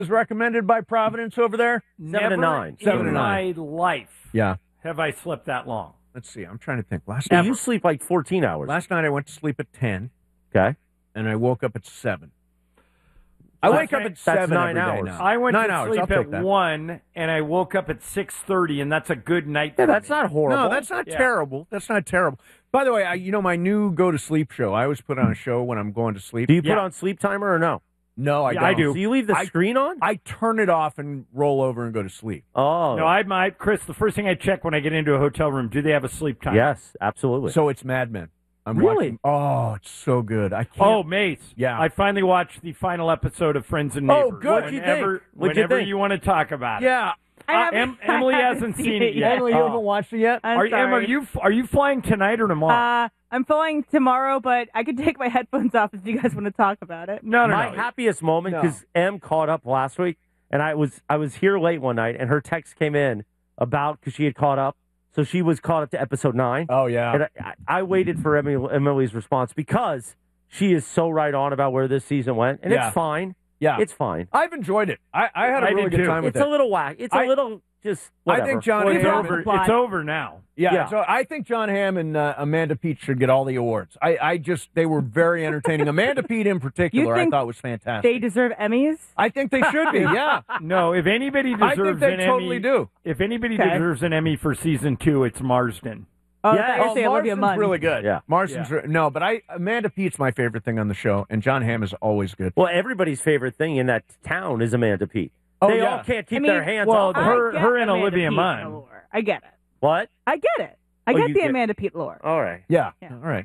is recommended by Providence over there? 7 to 9. 7 to in 9. my life Yeah. have I slept that long. Let's see. I'm trying to think. Yeah, you sleep like 14 hours. Last night I went to sleep at 10, Okay. and I woke up at 7. I wake up at 7 9 every day hours. now. I went 9 to hours. I'll sleep take at that. 1, and I woke up at 6:30, and that's a good night. Yeah, for that's me. not horrible. No, that's not Yeah. terrible. That's not terrible. By the way, my new go-to-sleep show, I always put on a show when I'm going to sleep. Do you put Yeah. on sleep timer or no? No, I Yeah, don't. I do. So you leave the screen on? I turn it off and roll over and go to sleep. Oh. No, I might, Chris. The first thing I check when I get into a hotel room, do they have a sleep time? Yes, absolutely. So it's Mad Men. I'm Really? watching. Oh, it's so good. I can't. Oh, Mace. Yeah. I finally watched the final episode of Friends and Oh, Neighbors. good. What'd you think? What'd you Whenever think? you want to talk about it. Yeah. Emily hasn't seen it yet. Emily, you haven't watched it yet? Em, are you flying tonight or tomorrow? I'm flying tomorrow, but I could take my headphones off if you guys want to talk about it. no. My happiest moment, No. because Em caught up last week, and I was here late one night, and her text came in because she had caught up. So she was caught up to episode 9. Oh, yeah. And I waited for Emily's response because she is so right on about where this season went. And Yeah. it's fine. Yeah. It's fine. I've enjoyed it. I had a I really did good too. time with It's it. a little whack. It's a little just whatever. I think John Well, it's Hamm. over. plot. It's over now. Yeah, so I think John Hamm and Amanda Peet should get all the awards. They were very entertaining. Amanda Peet in particular, I think thought was fantastic. They deserve Emmys. I think they should be. Yeah, No, if anybody I deserves think they an totally Emmy, do. if anybody Okay. deserves an Emmy for season 2, it's Marsden. Oh, Yeah. I thought you were saying Olivia Marston's Munn. really good. Yeah. Marston's no, but Amanda Peet's my favorite thing on the show, and John Hamm is always good. Well, everybody's favorite thing in that town is Amanda Peet. Oh, They yeah. all can't keep I mean, their hands well, off the- her. her- I get and Amanda Olivia Peet Munn. lore. I get it. What? I get it. I Oh, get you the get- Amanda Peet lore. All right. Yeah. Yeah. All right.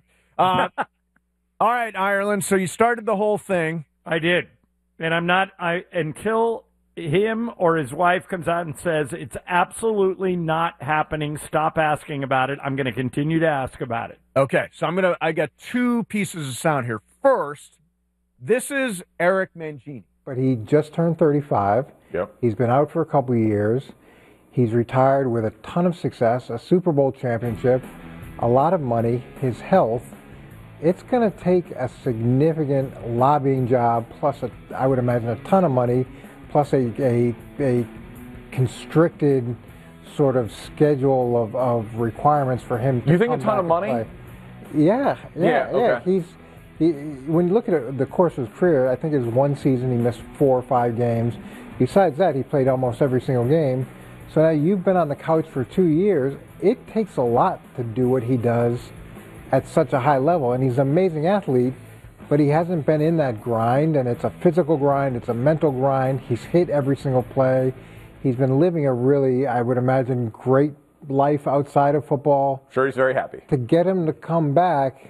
All right, Ireland. So you started the whole thing. I did. And I'm not until him or his wife comes out and says it's absolutely not happening. Stop asking about it. I'm going to continue to ask about it. Okay, so I got 2 pieces of sound here. First, this is Eric Mangini. But he just turned 35. Yep. He's been out for a couple of years. He's retired with a ton of success, a Super Bowl championship, a lot of money, his health. It's going to take a significant lobbying job, plus, I would imagine, a ton of money, plus a constricted sort of schedule of requirements for him to You think come a ton back of and money? play. Yeah. okay. When you look at the course of his career, I think it was one season he missed 4 or 5 games. Besides that, he played almost every single game. So now you've been on the couch for 2 years. It takes a lot to do what he does at such a high level. And he's an amazing athlete, but he hasn't been in that grind. And it's a physical grind. It's a mental grind. He's hit every single play. He's been living a really, I would imagine, great life outside of football. Sure, he's very happy. To get him to come back,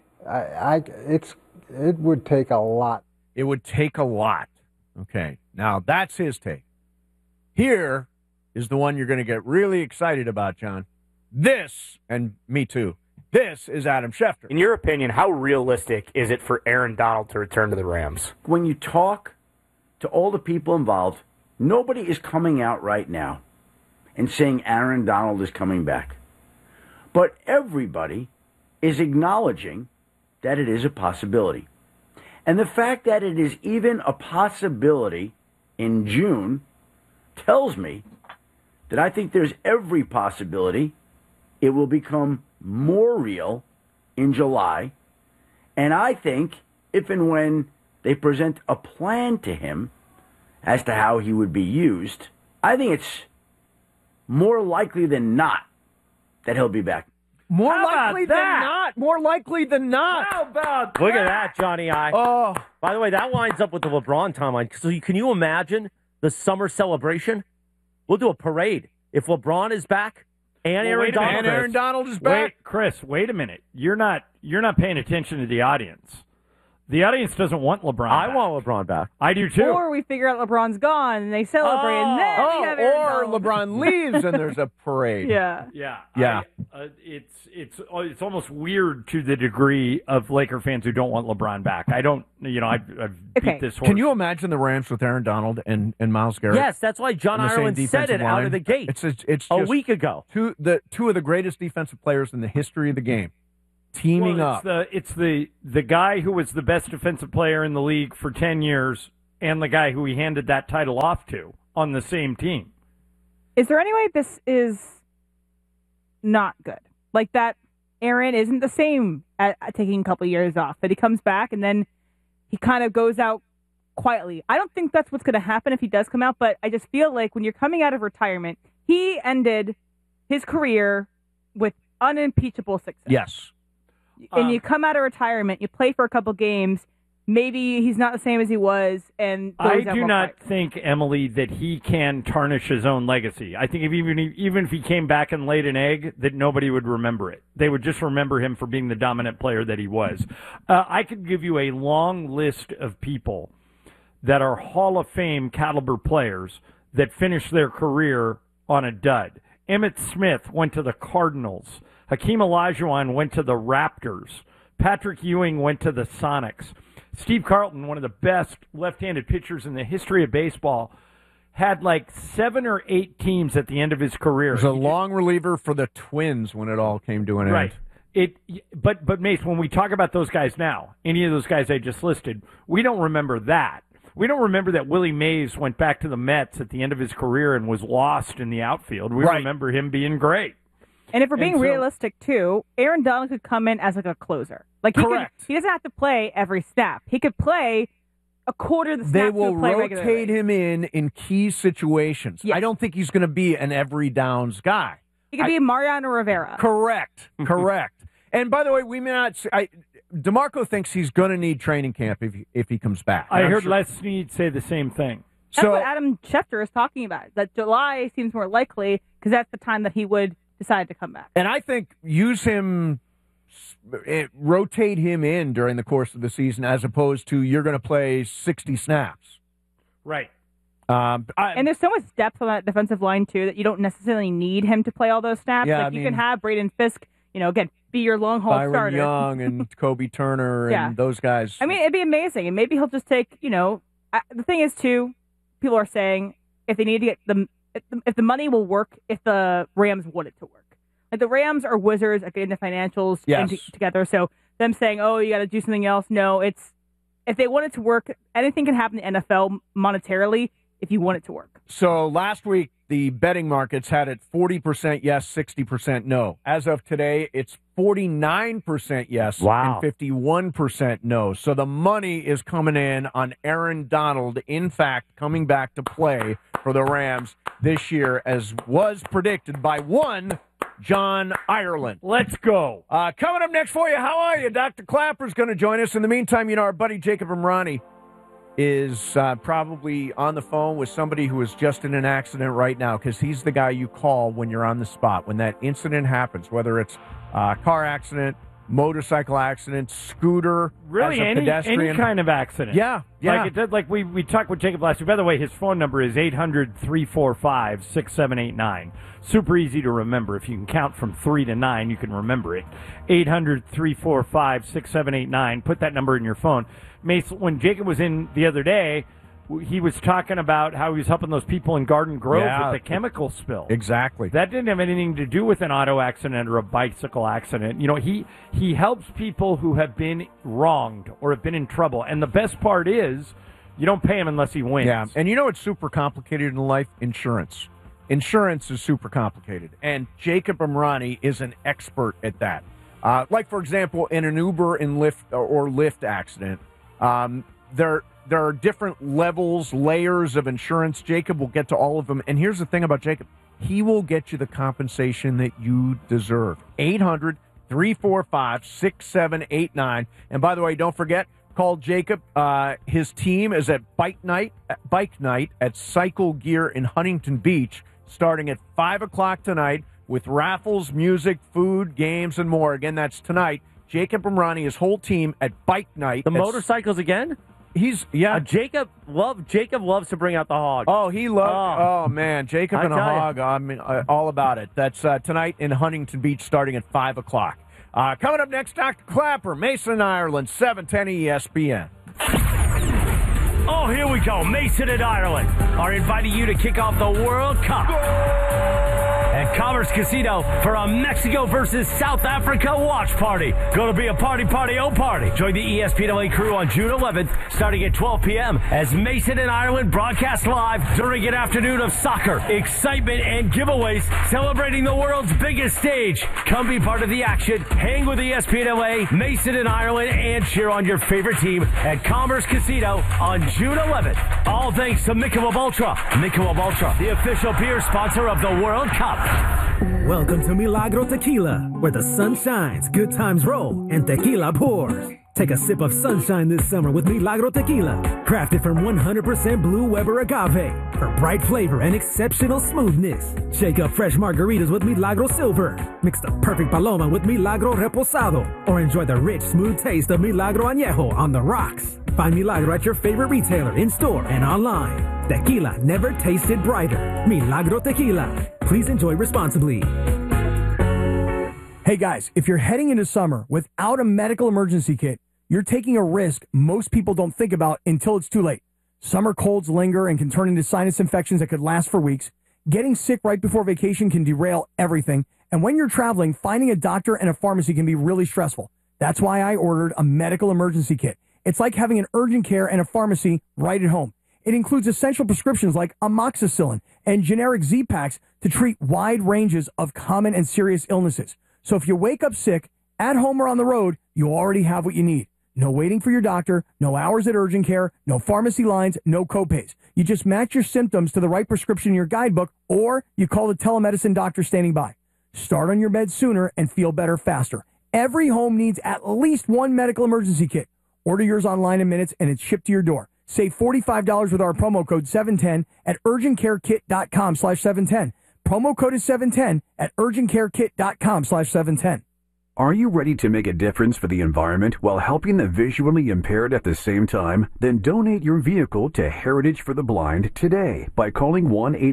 it would take a lot. It would take a lot. Okay, now that's his take. Here is the one you're going to get really excited about, John. This, and me too, this is Adam Schefter. In your opinion, how realistic is it for Aaron Donald to return to the Rams? When you talk to all the people involved, nobody is coming out right now and saying Aaron Donald is coming back. But everybody is acknowledging that it is a possibility. And the fact that it is even a possibility in June tells me that I think there's every possibility it will become more real in July. And I think if and when they present a plan to him as to how he would be used, I think it's more likely than not that he'll be back. More How about likely than that? not. More likely than not. How about Look at that, Johnny I. Oh, By the way, that lines up with the LeBron timeline. So can you imagine the summer celebration? We'll do a parade. If LeBron is back and Aaron wait a minute. Donald and is. Aaron Donald is back. Wait, Chris, wait a minute. You're not paying attention to the audience. The audience doesn't want LeBron I back. want LeBron back. I do too. Or we figure out LeBron's gone and they celebrate, and then we have Aaron or Donald. LeBron leaves and there's a parade. Yeah. Yeah. It's almost weird to the degree of Laker fans who don't want LeBron back. I don't, I've Okay. beat this horse. Can you imagine the Rams with Aaron Donald and Myles Garrett? Yes, that's why John on the same Ireland said defensive it out line? of the gate It's a just week ago. two of the greatest defensive players in the history of the game teaming Well, up. it's the guy who was the best defensive player in the league for 10 years and the guy who he handed that title off to on the same team. Is there any way this is not good? Like that Aaron isn't the same at taking a couple years off, that he comes back and then he kind of goes out quietly. I don't think that's what's going to happen if he does come out, but I just feel like when you're coming out of retirement, he ended his career with unimpeachable success. Yes. And you come out of retirement, you play for a couple games, maybe he's not the same as he was, and I do not think, Emily, that he can tarnish his own legacy. I think even if he came back and laid an egg, that nobody would remember it. They would just remember him for being the dominant player that he was. I could give you a long list of people that are Hall of Fame caliber players that finished their career on a dud. Emmitt Smith went to the Cardinals. Hakeem Olajuwon went to the Raptors. Patrick Ewing went to the Sonics. Steve Carlton, one of the best left-handed pitchers in the history of baseball, had like 7 or 8 teams at the end of his career. He was a long reliever for the Twins when it all came to an end. Right. But Mace, when we talk about those guys now, any of those guys I just listed, we don't remember that. We don't remember that Willie Mays went back to the Mets at the end of his career and was lost in the outfield. We remember him being great. And if we're being realistic, too, Aaron Donald could come in as like a closer. Like he doesn't have to play every snap. He could play a quarter of the snaps. They will rotate regularly. him in key situations. Yes. I don't think he's going to be an every downs guy. He could be Mariano Rivera. Correct. And by the way, we may not DeMarco thinks he's going to need training camp if he comes back. I heard Les Snead say the same thing. That's what Adam Schefter is talking about. That July seems more likely because that's the time that he would decide to come back. And I think rotate him in during the course of the season as opposed to you're going to play 60 snaps. Right. And there's so much depth on that defensive line, too, that you don't necessarily need him to play all those snaps. Yeah, you can have Braden Fisk, again, be your long-haul Byron starter. Young and Kobe Turner and those guys. I mean, it'd be amazing. And maybe he'll just take, the thing is, too, people are saying if they need to get if the money will work, if the Rams want it to work. Like the Rams are wizards at getting the financials together. So them saying, oh, you got to do something else. No, if they want it to work, anything can happen in the NFL monetarily if you want it to work. So last week, the betting markets had it 40% yes, 60% no. As of today, it's 49% yes and 51% no. So the money is coming in on Aaron Donald, in fact, coming back to play for the Rams this year, as was predicted by one John Ireland. Let's go. Coming up next for you, how are you? Dr. Clapper's going to join us. In the meantime, our buddy Jacob Emrani is probably on the phone with somebody who is just in an accident right now, because he's the guy you call when you're on the spot, when that incident happens, whether it's a car accident, motorcycle accident, scooter, really as a pedestrian. Any kind of accident. Yeah. Like we talked with Jacob last week. By the way, his phone number is 800-345-6789. Super easy to remember. If you can count from 3 to 9, you can remember it. 800-345-6789. Put that number in your phone. Mace, when Jacob was in the other day, he was talking about how he was helping those people in Garden Grove with the chemical spill. Exactly. That didn't have anything to do with an auto accident or a bicycle accident. He helps people who have been wronged or have been in trouble. And the best part is you don't pay him unless he wins. Yeah, and it's super complicated in life? Insurance. Insurance is super complicated. And Jacob Emrani is an expert at that. Like, for example, in an Uber and Lyft accident, there are different levels, layers of insurance. Jacob will get to all of them. And here's the thing about Jacob. He will get you the compensation that you deserve. 800-345-6789. And by the way, don't forget, call Jacob. His team is at Bike Night at Cycle Gear in Huntington Beach, starting at 5 o'clock tonight with raffles, music, food, games, and more. Again, that's tonight. Jacob Emrani, his whole team at Bike Night. The motorcycles again? Jacob loves to bring out the hog. Oh, he loves. Oh man, Jacob and a hog. I mean, all about it. That's tonight in Huntington Beach, starting at 5 o'clock. Coming up next, Dr. Clapper, Mason, Ireland, 710 ESPN. Oh, here we go. Mason and Ireland are inviting you to kick off the World Cup. Goal! at Commerce Casino for a Mexico versus South Africa watch party. Gonna be a party, oh party. Join the ESPNLA crew on June 11th, starting at 12 p.m. as Mason and Ireland broadcast live during an afternoon of soccer, excitement, and giveaways celebrating the world's biggest stage. Come be part of the action, hang with ESPNLA, Mason and Ireland, and cheer on your favorite team at Commerce Casino on June 11th. All thanks to Michelob Ultra. Michelob Ultra, the official beer sponsor of the World Cup. Welcome to Milagro Tequila, where the sun shines, good times roll, and tequila pours. Take a sip of sunshine this summer with Milagro Tequila, crafted from 100% Blue Weber agave for bright flavor and exceptional smoothness. Shake up fresh margaritas with Milagro Silver. Mix the perfect paloma with Milagro Reposado, or enjoy the rich, smooth taste of Milagro Añejo on the rocks. Find Milagro at your favorite retailer, in-store, and online. Tequila never tasted brighter. Milagro Tequila. Please enjoy responsibly. Hey guys, if you're heading into summer without a medical emergency kit, you're taking a risk most people don't think about until it's too late. Summer colds linger and can turn into sinus infections that could last for weeks. Getting sick right before vacation can derail everything. And when you're traveling, finding a doctor and a pharmacy can be really stressful. That's why I ordered a medical emergency kit. It's like having an urgent care and a pharmacy right at home. It includes essential prescriptions like amoxicillin and generic Z-Paks to treat wide ranges of common and serious illnesses. So if you wake up sick, at home or on the road, you already have what you need. No waiting for your doctor, no hours at urgent care, no pharmacy lines, no copays. You just match your symptoms to the right prescription in your guidebook, or you call the telemedicine doctor standing by. Start on your bed sooner and feel better faster. Every home needs at least one medical emergency kit. Order yours online in minutes and it's shipped to your door. Save $45 with our promo code 710 at urgentcarekit.com/710. Promo code is 710 at urgentcarekit.com/710. Are you ready to make a difference for the environment while helping the visually impaired at the same time? Then donate your vehicle to Heritage for the Blind today by calling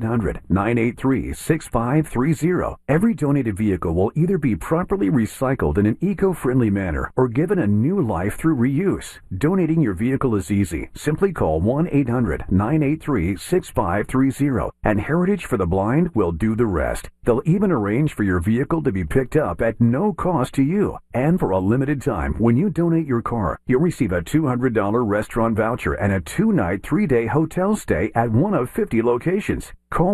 1-800-983-6530. Every donated vehicle will either be properly recycled in an eco-friendly manner or given a new life through reuse. Donating your vehicle is easy. Simply call 1-800-983-6530 and Heritage for the Blind will do the rest. They'll even arrange for your vehicle to be picked up at no cost to you. And for a limited time, when you donate your car, you'll receive a $200 restaurant voucher and a 2-night, 3-day hotel stay at one of 50 locations. Call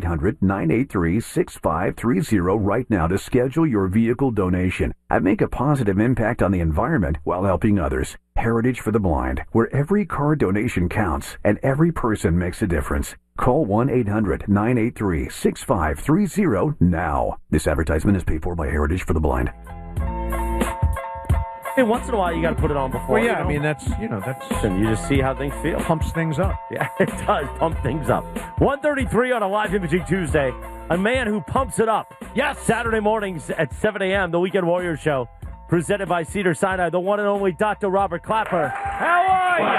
1-800-983-6530 right now to schedule your vehicle donation and make a positive impact on the environment while helping others. Heritage for the Blind, where every car donation counts and every person makes a difference. Call 1-800-983-6530 now. This advertisement is paid for by Heritage for the Blind. Hey, once in a while you got to put it on before. Well, yeah, you know? I mean that's and you just see how things feel. Pumps things up. Yeah, it does pump things up. 1:33 on a live imaging Tuesday. A man who pumps it up. Yes, Saturday mornings at 7 a.m. The Weekend Warriors Show, presented by Cedar Sinai. The one and only Dr. Robert Clapper. How are you?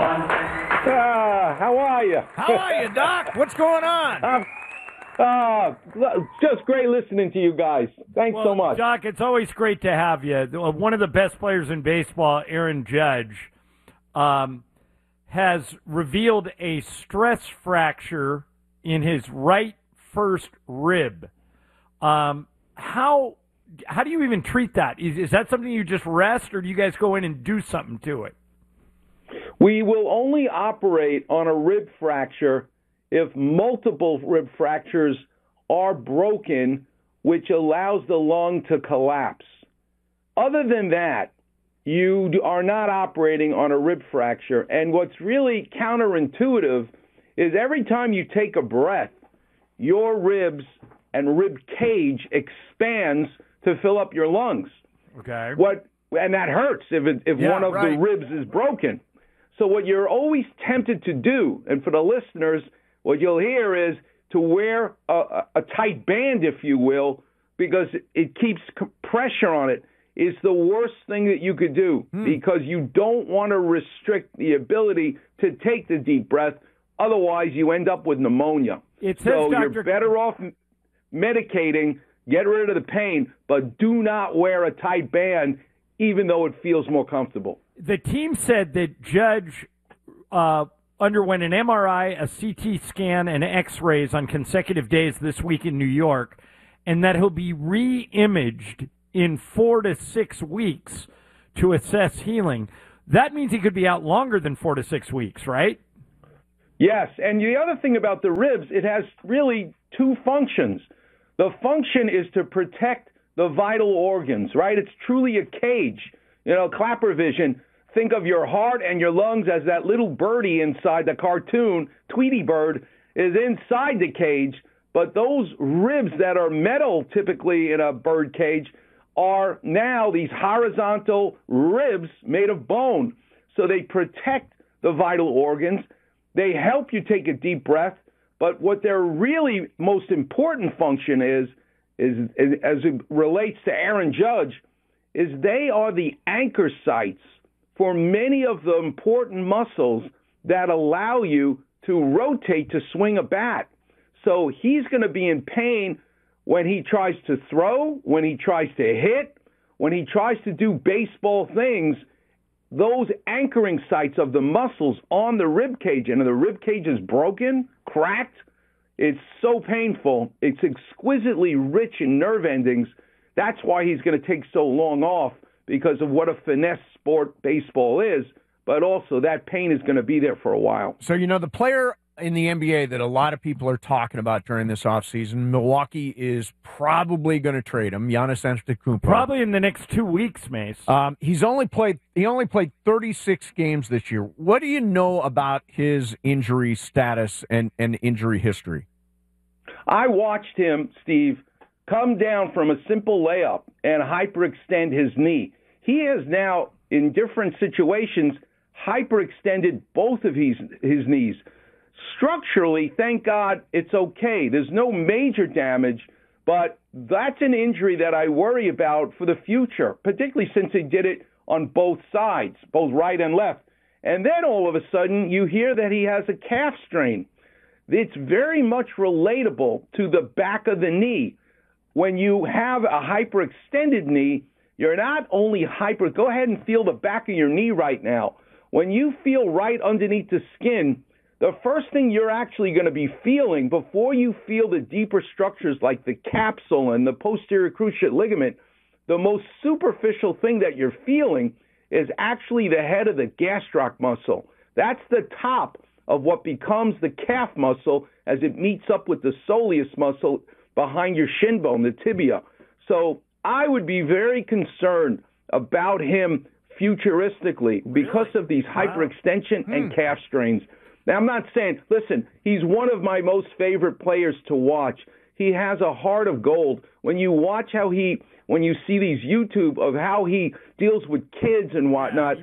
How are you? How are you, Doc? What's going on? Just great listening to you guys. Thanks so much. Doc, it's always great to have you. One of the best players in baseball, Aaron Judge, has revealed a stress fracture in his right first rib. How do you even treat that? Is that something you just rest, or do you guys go in and do something to it? We will only operate on a rib fracture if multiple rib fractures are broken, which allows the lung to collapse. Other than that, you are not operating on a rib fracture. And what's really counterintuitive is every time you take a breath, your ribs and rib cage expands to fill up your lungs. Okay. And that hurts if one of the ribs is broken. So what you're always tempted to do, and for the listeners, what you'll hear is to wear a tight band, if you will, because it keeps pressure on it, is the worst thing that you could do because you don't want to restrict the ability to take the deep breath. Otherwise, you end up with pneumonia. So you're better off medicating, get rid of the pain, but do not wear a tight band, even though it feels more comfortable. The team said that Judge underwent an MRI, a CT scan, and X-rays on consecutive days this week in New York, and that he'll be re-imaged in 4 to 6 weeks to assess healing. That means he could be out longer than 4 to 6 weeks, right? Yes, and the other thing about the ribs, it has really two functions. The function is to protect the vital organs, right? It's truly a cage. Clapper vision, think of your heart and your lungs as that little birdie inside the cartoon. Tweety Bird is inside the cage, but those ribs that are metal typically in a bird cage are now these horizontal ribs made of bone. So they protect the vital organs. They help you take a deep breath. But what their really most important function is as it relates to Aaron Judge, is they are the anchor sites for many of the important muscles that allow you to rotate to swing a bat. So he's going to be in pain when he tries to throw, when he tries to hit, when he tries to do baseball things. Those anchoring sites of the muscles on the rib cage, and the rib cage is broken, cracked, it's so painful. It's exquisitely rich in nerve endings. That's why he's going to take so long off, because of what a finesse sport baseball is. But also that pain is going to be there for a while. So, the player in the NBA that a lot of people are talking about during this offseason, Milwaukee is probably going to trade him, Giannis Antetokounmpo. Probably in the next 2 weeks, Mace. He only played 36 games this year. What do you know about his injury status and injury history? I watched him, Steve, come down from a simple layup and hyperextend his knee. He has now, in different situations, hyperextended both of his knees. Structurally, thank God, it's okay. There's no major damage, but that's an injury that I worry about for the future, particularly since he did it on both sides, both right and left. And then all of a sudden, you hear that he has a calf strain. It's very much relatable to the back of the knee. When you have a hyperextended knee, you're not only go ahead and feel the back of your knee right now. When you feel right underneath the skin, the first thing you're actually going to be feeling before you feel the deeper structures like the capsule and the posterior cruciate ligament, the most superficial thing that you're feeling is actually the head of the gastroc muscle. That's the top of what becomes the calf muscle as it meets up with the soleus muscle behind your shin bone, the tibia. So I would be very concerned about him futuristically because of these hyperextension and calf strains. Now, I'm not saying, listen, he's one of my most favorite players to watch. He has a heart of gold. When you watch when you see these YouTube of how he deals with kids and whatnot,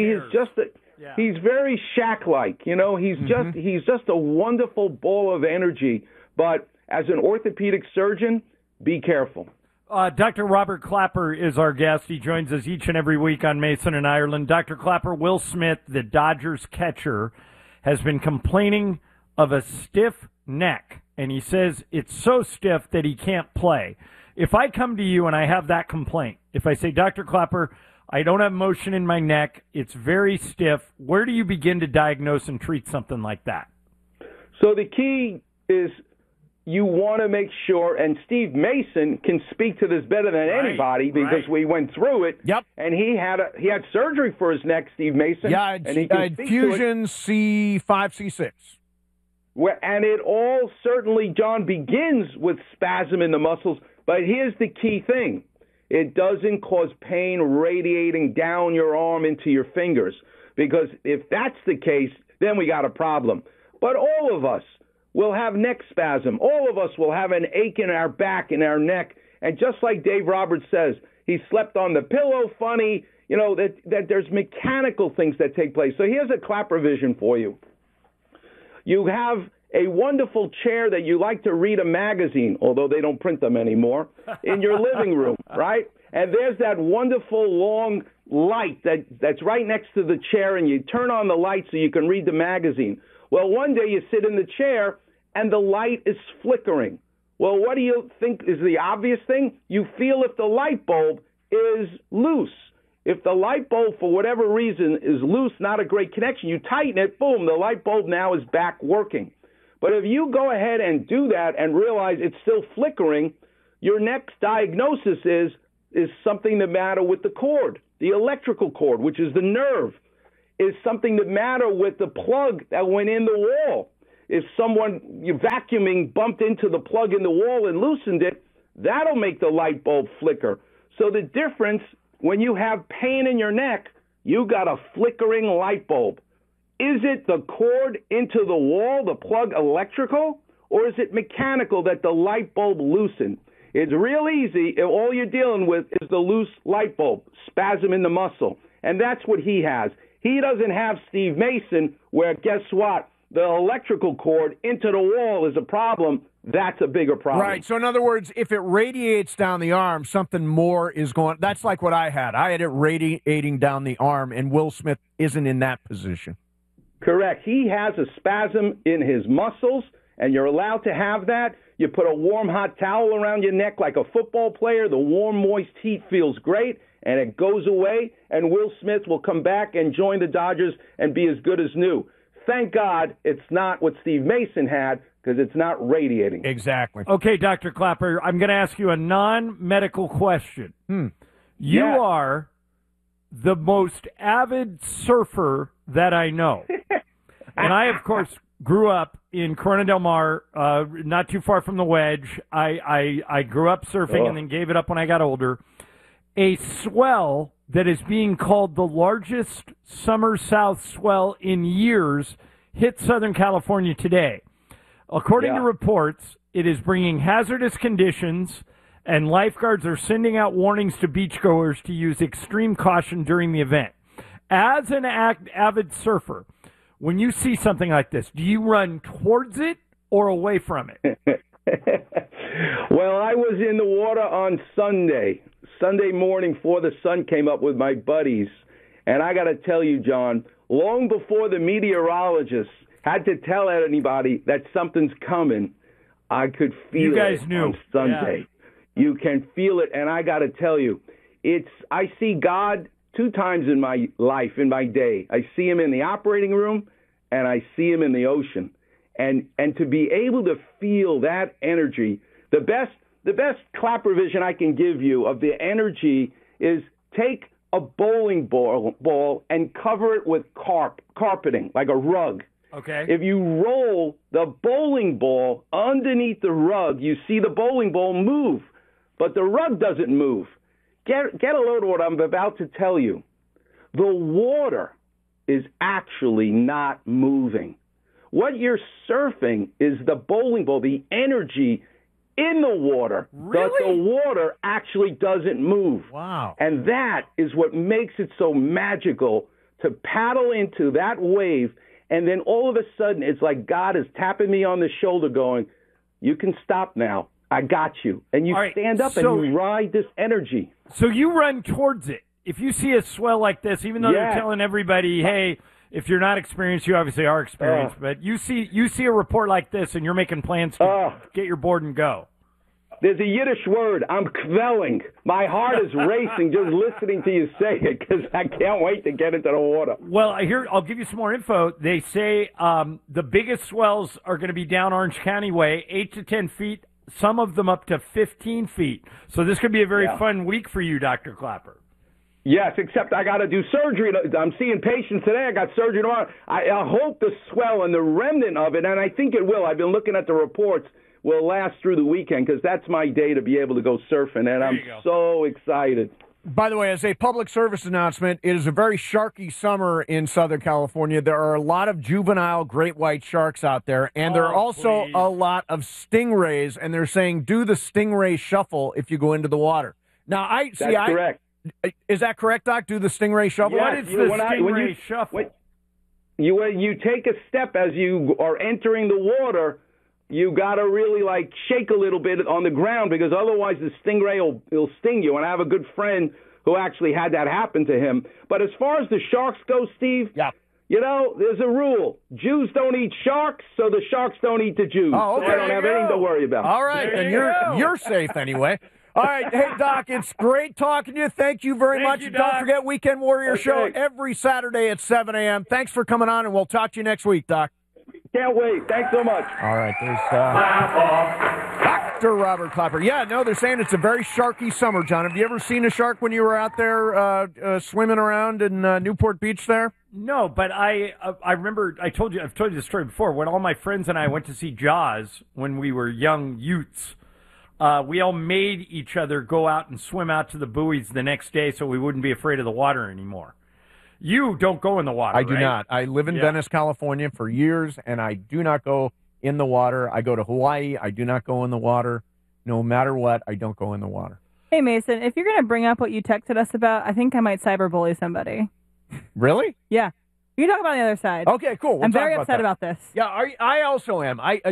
he's very Shaq-like. He's just a wonderful ball of energy. But as an orthopedic surgeon, be careful. Dr. Robert Clapper is our guest. He joins us each and every week on Mason and Ireland. Dr. Clapper, Will Smith, the Dodgers catcher, has been complaining of a stiff neck, and he says it's so stiff that he can't play. If I come to you and I have that complaint, if I say, Dr. Clapper, I don't have motion in my neck, it's very stiff, where do you begin to diagnose and treat something like that? So the key is you want to make sure, and Steve Mason can speak to this better than anybody because we went through it. Yep. And he had surgery for his neck, Steve Mason. Yeah, and he can fusion C5, C6. And it all certainly, John, begins with spasm in the muscles. But here's the key thing. It doesn't cause pain radiating down your arm into your fingers. Because if that's the case, then we got a problem. But all of us will have neck spasm. All of us will have an ache in our back, in our neck. And just like Dave Roberts says, he slept on the pillow funny, that there's mechanical things that take place. So here's a Clapper vision for you. You have a wonderful chair that you like to read a magazine, although they don't print them anymore, in your living room, right? And there's that wonderful long light that's right next to the chair, and you turn on the light so you can read the magazine. Well, one day you sit in the chair, and the light is flickering. Well, what do you think is the obvious thing? You feel if the light bulb is loose. If the light bulb, for whatever reason, is loose, not a great connection, you tighten it, boom, the light bulb now is back working. But if you go ahead and do that and realize it's still flickering, your next diagnosis is something the matter with the cord, the electrical cord, which is the nerve. Is something the matter with the plug that went in the wall? If someone vacuuming bumped into the plug in the wall and loosened it, that'll make the light bulb flicker. So the difference, when you have pain in your neck, you got a flickering light bulb. Is it the cord into the wall, the plug electrical, or is it mechanical that the light bulb loosened? It's real easy. All you're dealing with is the loose light bulb, spasm in the muscle. And that's what he has. He doesn't have Steve Mason, where, guess what? The electrical cord into the wall is a problem. That's a bigger problem. Right. So, in other words, if it radiates down the arm, something more is going. That's like what I had. I had it radiating down the arm, and Will Smith isn't in that position. Correct. He has a spasm in his muscles, and you're allowed to have that. You put a warm, hot towel around your neck like a football player. The warm, moist heat feels great, and it goes away, and Will Smith will come back and join the Dodgers and be as good as new. Thank God it's not what Steve Mason had, because it's not radiating. Exactly. Okay, Dr. Clapper, I'm going to ask you a non-medical question. You are the most avid surfer that I know. And I, of course, grew up in Corona del Mar, not too far from the Wedge. I grew up surfing and then gave it up when I got older. A swell that is being called the largest summer south swell in years hit Southern California today. According to reports, it is bringing hazardous conditions, and lifeguards are sending out warnings to beachgoers to use extreme caution during the event. As an avid surfer, when you see something like this, do you run towards it or away from it? Well, I was in the water on Sunday morning before the sun came up with my buddies. And I got to tell you, John, long before the meteorologists had to tell anybody that something's coming, I could feel it on Sunday. Yeah. You can feel it. And I got to tell you, I see God 2 times in my life, in my day. I see him in the operating room, and I see him in the ocean. And to be able to feel that energy, the best Clapper vision I can give you of the energy is take a bowling ball and cover it with carpeting, like a rug. Okay. If you roll the bowling ball underneath the rug, you see the bowling ball move, but the rug doesn't move. Get a load of what I'm about to tell you. The water is actually not moving. What you're surfing is the bowling ball, the energy in the water. Really? But the water actually doesn't move. Wow. And that is what makes it so magical to paddle into that wave, and then all of a sudden it's like God is tapping me on the shoulder going, you can stop now. I got you. And you stand up and you ride this energy. So you run towards it. If you see a swell like this, even though they're telling everybody, hey, if you're not experienced, you obviously are experienced, but you see a report like this and you're making plans to get your board and go. There's a Yiddish word. I'm kvelling. My heart is racing just listening to you say it because I can't wait to get into the water. Well, I'll give you some more info. They say the biggest swells are going to be down Orange County way, 8 to 10 feet, some of them up to 15 feet. So this could be a very fun week for you, Dr. Clapper. Yes, except I got to do surgery. I'm seeing patients today. I got surgery tomorrow. I hope the swell and the remnant of it, and I think it will. I've been looking at the reports, will last through the weekend because that's my day to be able to go surfing, and I'm so excited. By the way, as a public service announcement, it is a very sharky summer in Southern California. There are a lot of juvenile great white sharks out there, and there are also a lot of stingrays, and they're saying do the stingray shuffle if you go into the water. Now, That's correct. Is that correct, Doc? Do the stingray shuffle? Yes, what is the stingray shuffle? When you take a step as you are entering the water, you got to really shake a little bit on the ground because otherwise the stingray will sting you. And I have a good friend who actually had that happen to him. But as far as the sharks go, Steve, there's a rule. Jews don't eat sharks, so the sharks don't eat the Jews. Oh, okay. So I don't have anything to worry about. All right, and you're safe anyway. All right, hey, Doc, it's great talking to you. Thank you very much. You, don't forget Weekend Warrior Show every Saturday at 7 a.m. Thanks for coming on, and we'll talk to you next week, Doc. Can't wait. Thanks so much. All right, there's Doc. Dr. Robert Clapper. Yeah, no, they're saying it's a very sharky summer, John. Have you ever seen a shark when you were out there swimming around in Newport Beach there? No, but I remember I've told you the story before. When all my friends and I went to see Jaws when we were young youths, we all made each other go out and swim out to the buoys the next day so we wouldn't be afraid of the water anymore. You don't go in the water, I do right? not. I live in Venice, California for years, and I do not go in the water. I go to Hawaii. I do not go in the water. No matter what, I don't go in the water. Hey, Mason, if you're going to bring up what you texted us about, I think I might cyberbully somebody. Really? Yeah. You can talk about the other side. Okay, cool. We'll I'm talk very about upset that. about this. Yeah, I also am. I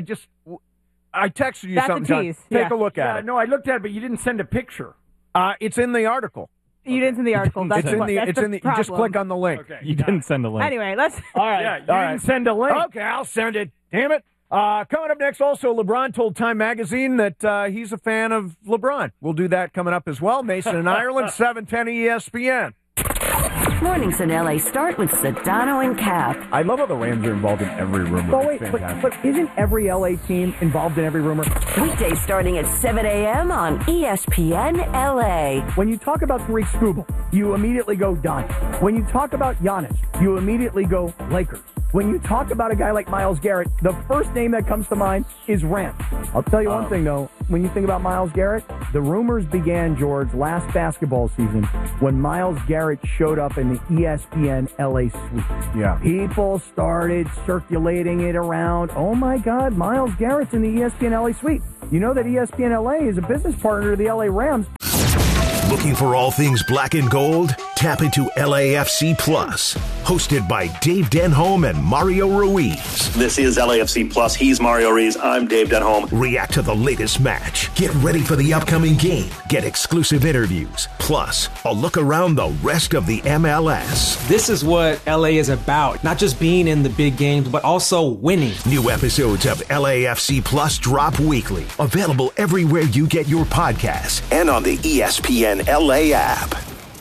texted you That's something, a John. tease. Take a look at it. No, I looked at it, but you didn't send a picture. It's in the article. You didn't send the article. That's It's in the. that's It's in the. You just problem. click on the link. Okay. You didn't send a link. Anyway, let's. All right. Yeah, you all didn't right. send a link. Okay, I'll send it. Damn it. Coming up next, also, LeBron told Time Magazine that he's a fan of LeBron. We'll do that coming up as well. Mason in Ireland, 710 ESPN. Mornings in LA start with Sedano and Cap. I love how the Rams are involved in every rumor. Oh, wait, but isn't every LA team involved in every rumor? Weekdays starting at 7 a.m. on ESPN LA. When you talk about Tariq Skubal, you immediately go Donnie. When you talk about Giannis, you immediately go Lakers. When you talk about a guy like Myles Garrett, the first name that comes to mind is Rams. I'll tell you one thing, though. When you think about Myles Garrett, the rumors began, George, last basketball season when Myles Garrett showed up in the ESPN LA suite. Yeah. People started circulating it around. Oh, my God, Myles Garrett's in the ESPN LA suite. You know that ESPN LA is a business partner of the LA Rams. Looking for all things black and gold? Tap into LAFC Plus. Hosted by Dave Denholm and Mario Ruiz. This is LAFC Plus. He's Mario Ruiz. I'm Dave Denholm. React to the latest match. Get ready for the upcoming game. Get exclusive interviews. Plus, a look around the rest of the MLS. This is what LA is about. Not just being in the big games, but also winning. New episodes of LAFC Plus drop weekly. Available everywhere you get your podcasts and on the ESPN LA app.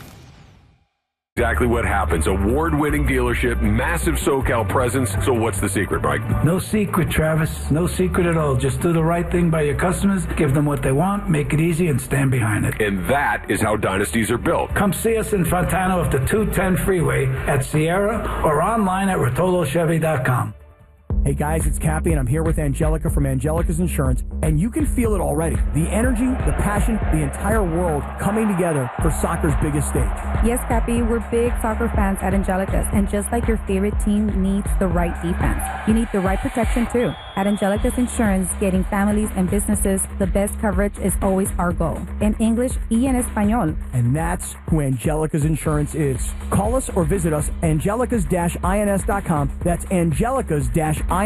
Exactly what happens. Award-winning dealership, massive SoCal presence. So what's the secret, Mike? No secret, Travis. No secret at all. Just do the right thing by your customers, give them what they want, make it easy, and stand behind it. And that is how dynasties are built. Come see us in Fontana off the 210 freeway at Sierra or online at RotoloChevy.com. Hey guys, it's Cappy, and I'm here with Angelica from Angelica's Insurance, and you can feel it already. The energy, the passion, the entire world coming together for soccer's biggest stage. Yes, Cappy, we're big soccer fans at Angelica's, and just like your favorite team needs the right defense, you need the right protection too. At Angelica's Insurance, getting families and businesses the best coverage is always our goal. In English y en español. And that's who Angelica's Insurance is. Call us or visit us, angelicas-ins.com. That's angelicas-ins.com.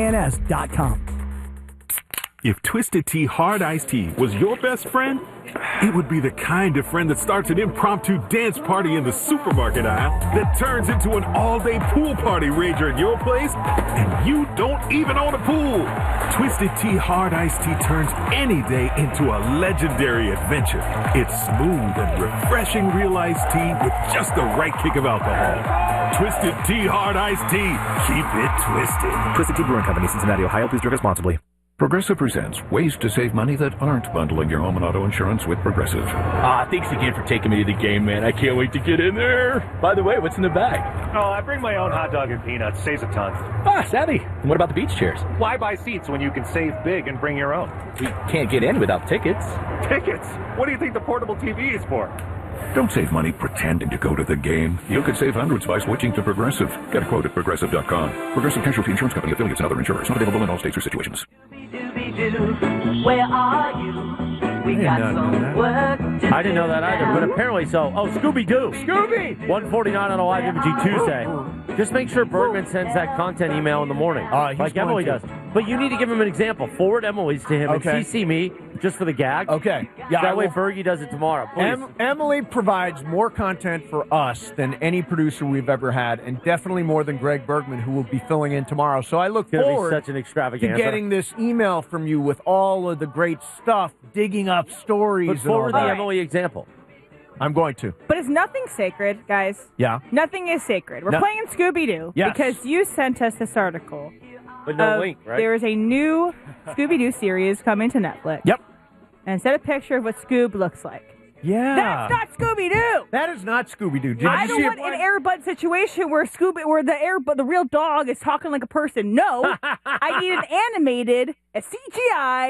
If Twisted Tea Hard Iced Tea was your best friend, it would be the kind of friend that starts an impromptu dance party in the supermarket aisle that turns into an all-day pool party rager at your place, and you don't even own a pool. Twisted Tea Hard Iced Tea turns any day into a legendary adventure. It's smooth and refreshing real iced tea with just the right kick of alcohol. Twisted Tea Hard Iced Tea. Keep it twisted. Twisted Tea Brewing Company, Cincinnati, Ohio. Please drink responsibly. Progressive presents ways to save money that aren't bundling your home and auto insurance with Progressive. Thanks again for taking me to the game, man. I can't wait to get in there. By the way, what's in the bag? Oh, I bring my own hot dog and peanuts. Saves a ton. Savvy. And what about the beach chairs? Why buy seats when you can save big and bring your own? We can't get in without tickets. Tickets? What do you think the portable TV is for? Don't save money pretending to go to the game. You could save hundreds by switching to Progressive. Get a quote at Progressive.com. Progressive Casualty Insurance Company, affiliates, and other insurers. Not available in all states or situations. Where are you? We got some work to I didn't know that either, but apparently so. Oh, Scooby-Doo. Scooby! 149 on a live imaging Tuesday. Just make sure Bergman sends that content email in the morning, like Emily does. But you need to give him an example. Forward Emily's to him and CC me just for the gag. Okay. Yeah, that way Fergie does it tomorrow. Please. Emily provides more content for us than any producer we've ever had, and definitely more than Greg Bergman, who will be filling in tomorrow. So I look forward be such an extravaganza. to getting this email from you with all of the great stuff, digging up stories. Put forward the Emily example. I'm going to. But it's nothing sacred, guys. Yeah. Nothing is sacred. We're No. playing Scooby-Doo Yes. because you sent us this article. But no link, right? There is a new Scooby-Doo series coming to Netflix. Yep. and sent a picture of what Scoob looks like. Yeah. That's not Scooby-Doo. That is not Scooby-Doo. I don't want an Air Bud situation where the real dog is talking like a person. No, I need an animated, a CGI